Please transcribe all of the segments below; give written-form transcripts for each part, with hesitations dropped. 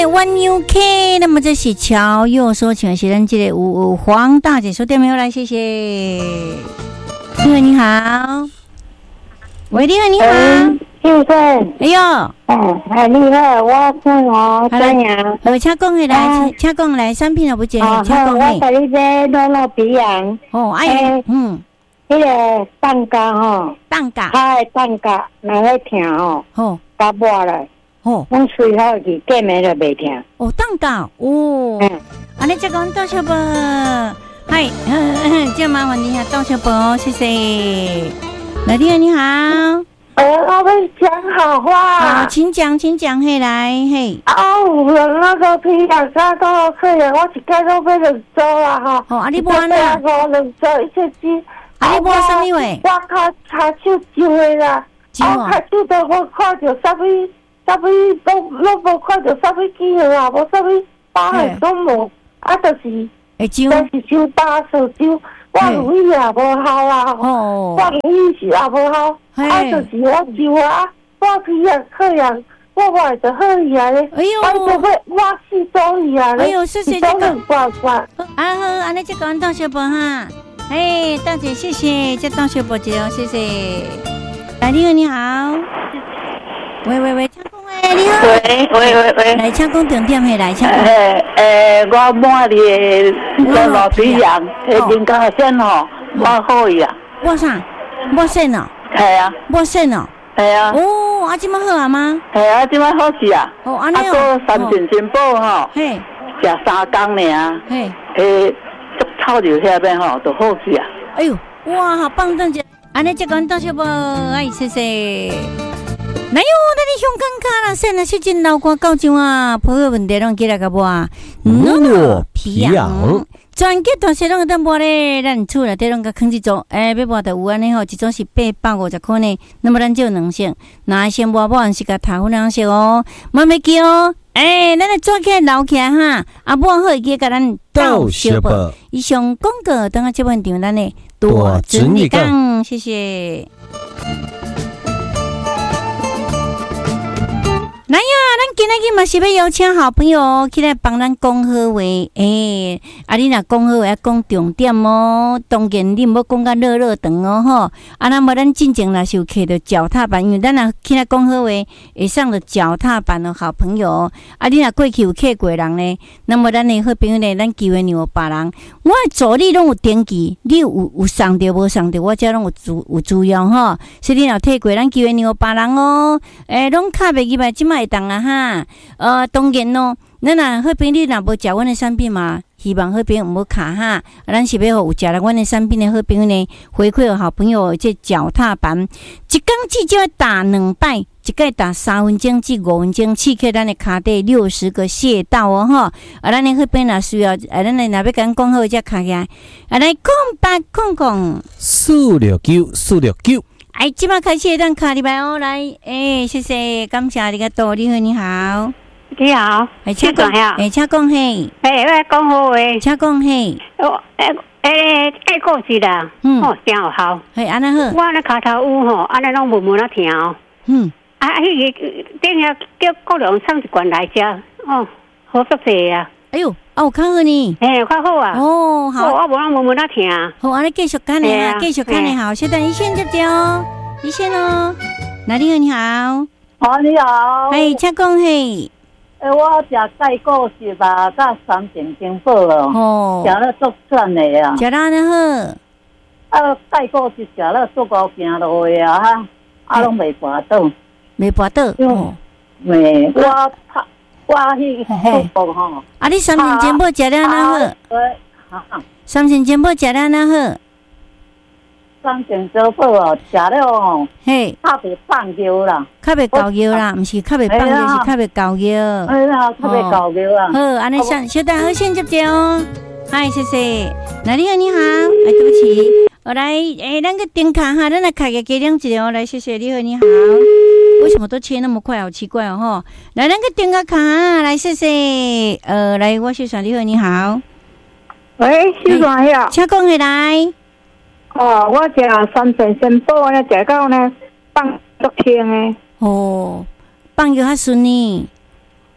One UK， 那么这是乔佑所请的是咱这个有黄大姐说电没有来，谢谢。你好，你好，喂，你好，你好， 先生， 哎呦， 你好，我姓何，怎样？ 请讲起来，请讲来，产品又不见，请讲我带你这诺鼻炎，那个蛋糕吼， 蛋糕， 它的蛋糕那个疼吼，加抹了。我随后去见面就袂疼。 蛋糕，安尼再讲多少不？嗨，这麻烦你下多少不？谢谢。来，你好。 我们讲好话。 好，请讲，嘿，来，嘿。 有人那个批两三个客人，我一家都被人走了哈。 你无呢？ 我人走一切机。 你无什么话？ 我靠，查手就会啦。查手都我看到啥物都无看到啥物记号啊，无啥物疤痕都无，就是手疤手手，我如意也无效啊，我如意是也无效，就是我就我批人客人，我话就好起来咧，我是走起来咧， 谢谢这个，好，安尼这个当小宝哈，大姐谢谢，这当小宝姐哦，谢谢，来你好，喂，请讲诶，你好， 喂， 来请讲重点嘿，来请讲， 我满的老皮羊，人家先吼，我好呀， 我先哦， 系啊， 我先哦。 系啊， 这么好啊吗？ 系啊，这么好是啊。 安尼哦。 个三全全宝吼， 嘿， 食3工尔，嘿，足臭就遐边吼，就好是啊。 哎呦，哇，好棒！等者，安尼这个多少不？谢谢。哪有？那你香港卡啦，现在是真老瓜搞种啊，朋友问题拢起来个无啊？皮痒。全国大小拢有得摸咧，咱厝内底拢甲囥一组，要摸着有安尼吼，一组是850块呢。那么咱就有2色，那先摸是甲头粉2色哦，莫袂记哦。咱来做起来留起来哈，摸好伊甲咱倒小报。以上广告等下这本场咱的多准你讲，谢谢。来呀，咱今仔日嘛是要邀请好朋友起来帮咱讲好话，你若讲好话讲重点哦，当然你毋要讲甲热长哦吼。那么咱进前若是有摕着脚踏板，因为咱若起来讲好话，会上着脚踏板的好朋友。你若过去有摕过人呢，那么咱的好朋友呢，咱机会让有别人。我助理拢有登记，你有送着无送着，我遮拢有资料吼。所以你若摕过，咱机会让有别人哦。拢卡袂入来，即摆会当啊哈。当然咯，咱若好朋友你若无食阮的产品嘛，希望好朋友毋好卡哈。咱是要互有食了阮的产品的好朋友呢，回馈好朋友这脚踏板，一工至少要打2摆，一摆打3分钟至5分钟，刺激咱的骹底60个穴道哦吼。咱的好朋友若需要，咱若要甲咱讲好才卡起来，来空469。即摆开始咱卡入来哦，来，谢谢，感谢你个多，你好，你好， 你好， 请讲，请讲嘿， 我讲好话， 请讲嘿， 爱过去啦，真有效， 安尼好， 我那骹头有吼，安尼拢闷啊疼哦，迄个顶下叫国良送一罐来食，好足济啊。 哎呦，有较好呢， 较好啊，好，我无人闷啊疼， 好，安尼继续看你啊，继续看你好，现在一线接接哦，一线哦，你好， 你好， 请讲嘿， 我食钙固醇吧，甲3点经宝哦，食了足转的啊， 食了安尼好，钙固醇食了足够行路的啊，拢袂跋倒，我去福报吼。 你3天前宝食了安好？3天前宝食了安好 ？3天前宝哦，食了哦，较袂放尿啦， 较袂搞尿啦，毋是较袂放尿，是较袂搞尿。 较袂搞尿啦。 好，安尼小弟好先接接哦。嗨，谢谢。你好，对不起，我来，咱个点卡哈，咱来卡个加2节哦。来，谢谢你好。为什么都切那么快？好奇怪哦吼！来，咱个点个卡，来，谢谢。来，我是小丽你好。 喂，小帅呀， 请讲起来。 我食3天仙宝呢，食到呢放足轻的。 放药较顺呢。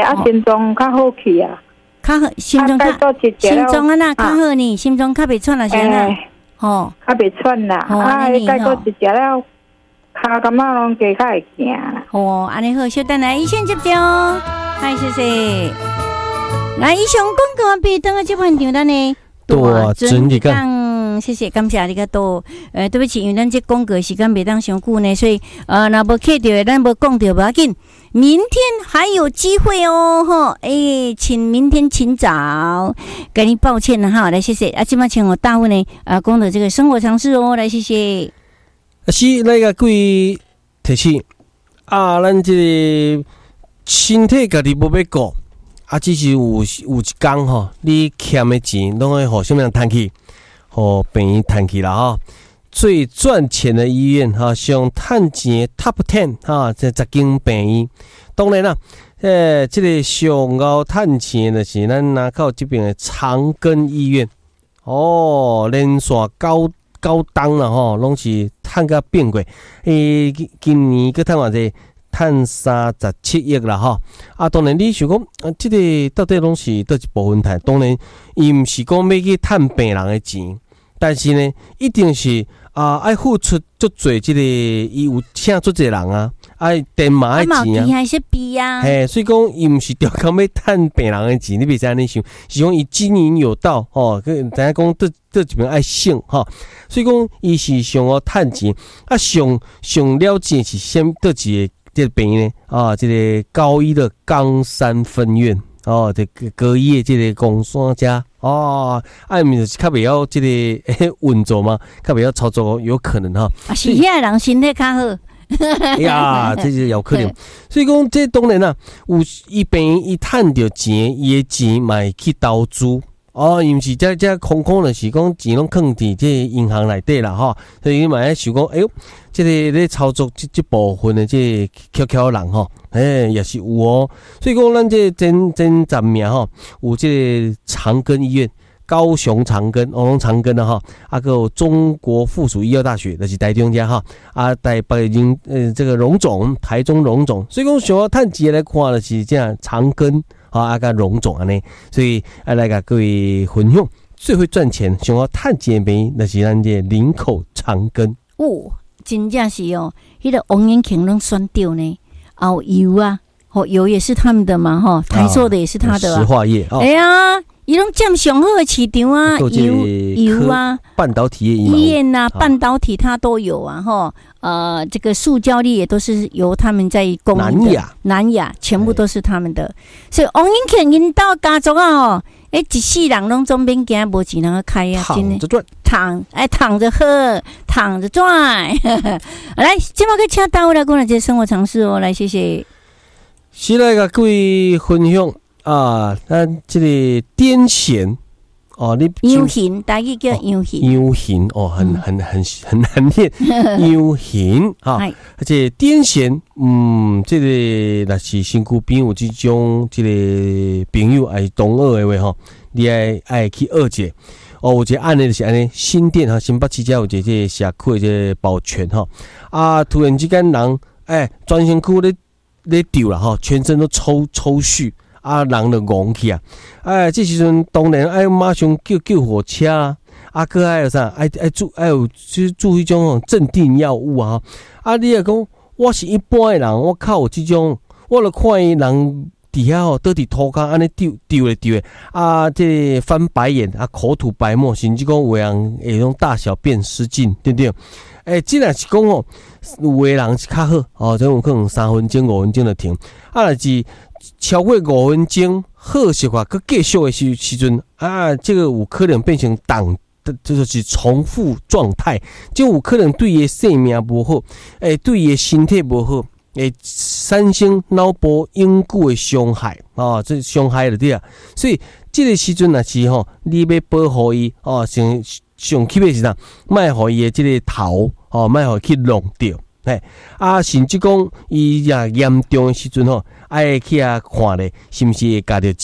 心脏较好去啊。 较好，心脏啊那较好呢，心脏较袂喘啊，是安那， 吼，较袂喘啦。再过一食了，骹感觉拢加较会行啦。 哦，安尼好，稍等来，医生接着，嗨，谢谢。来，以上广告完毕，等下这番场咱呢大整理讲， 谢谢，感谢你个多。对不起，因为咱这广告时间袂当伤久呢，所以若无客到，咱无讲到，不要紧。明天还有机会哦，吼！请明天请早，跟你抱歉了哈，来谢谢啊，今晚请我大户呢讲的这个生活常识哦，来谢谢。 是那个各位提醒啊，咱这个身体家己无要顾啊，只是有一天吼，你欠的钱拢会互什么人摊去，互病院摊去啦哈。最赚钱的医院哈，上赚钱的 Top 10哈，这10间病院。当然啦，这个上高赚钱的是咱南口这边的长庚医院哦，连续高档啦吼，拢是赚甲变过。今年个赚偌济，赚37亿啦吼。啊，当然你想讲，这个到底拢是倒一部分赚？当然，伊毋是讲要去赚病人的钱，但是呢，一定是。爱付出足侪，这个伊有请足侪人啊，爱电嘛爱钱啊， 还是比啊， 所以讲伊毋是调工要趁病人的钱，你别使安尼想，是讲伊经营有道吼，咱讲这一边爱省吼，所以讲伊是上好趁钱，上了解是先倒一个这个病院呢这个高一的冈山分院这隔夜这个公山家。毋是较袂晓这个运作嘛，较袂晓操作，有可能哈。 是遐人身体较好。 呀，这是有可能。所以讲，这当然啦，有伊病伊趁着钱，伊的钱嘛会去投资。因为是这空就是讲钱拢放伫这银行内底啦哈，所以你嘛爱想讲，哎呦，这个咧操作这部分的这悄人哈，也是有哦。所以讲，咱这真站名哈，有这个长庚医院、高雄长庚、龙长庚的哈，还有中国附属医药大学，就是台中家哈，台北这个荣总、台中荣总，所以讲想要趁钱来看的是这样长庚。甲荣总安尼，所以来甲各位分享最会赚钱、想要趁钱的病，那是咱这林口长庚。 真正是哦，迄个王延庆拢选掉呢，油啊，油也是他们的嘛，台塑的也是他的石化业。 哎呀，伊拢占上好的市场啊，油啊， 半导体业、 医院啊，半导体它都有啊，这个塑胶粒也都是由他们在供应的。南亚全部都是他们的，所以王永庆因到家族啊，一世人拢总免惊无钱能够开啊， 躺着赚， 躺着喝，躺着赚。来，今麦个请大卫来讲这生活常识哦，来谢谢。 先来甲各位分享咱这个癫痫。你羊形，大家叫羊形。 羊形很难念。羊形而且癫痫，这个若是身躯边有这种这个朋友爱同学的话你爱去学者。有一个案例就是安尼，新店新北市遮有一个社区的这个保全突然之间人全身躯咧丢啦全身都抽搐。人就戆去这时阵当然马上救火车个还有啥？有注迄种镇定药物你也讲我是一般的人，我靠有这种，我就看伊人底下倒伫涂骹安尼丢的这翻白眼口吐白沫，甚至讲有人会用大小便失禁，对不对？这若是讲有的人是较好这有可能3分钟5分钟就停若是超过5分钟，好习惯，佮继续的时阵这个有可能变成就是重复状态，就有可能对伊的生命无好，对伊的身体无好，产生脑部永久的伤害这伤害了对啊。所以这个时阵若是你要保护伊上起码是啥？莫互伊的这个头莫互去弄掉。甚至讲伊也严重的时阵爱去看咧，是毋是会夹着指，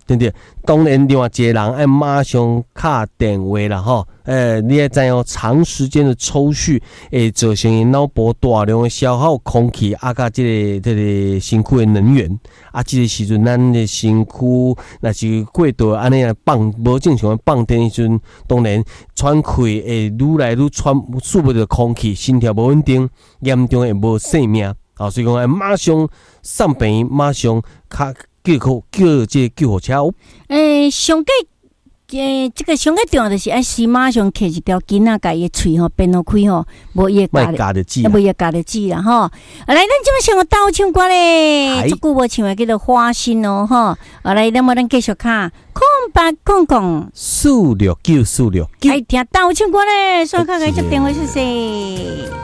对不对？当然，另外一个人爱马上打电话啦，吼，你要知道长时间的抽蓄，会造成因脑部大量的消耗空气，甲这个身躯的能源，这个时阵咱的身躯若是过度安尼放无正常的放电时阵，当然喘气会愈来愈喘输不着空气，心跳无稳定，严重会无性命。所以讲，马上送病，马上叫这救护车。 上个这个上个重要的是，是马上摕一条筋甲伊嘴变好开无伊会夹得住， 无伊夹得住啦吼。来，咱即摆上个倒唱歌咧，足久无唱的叫做花心吼。来，咱继续看0800 46946， 来听倒唱歌咧，所以看看接电话是谁？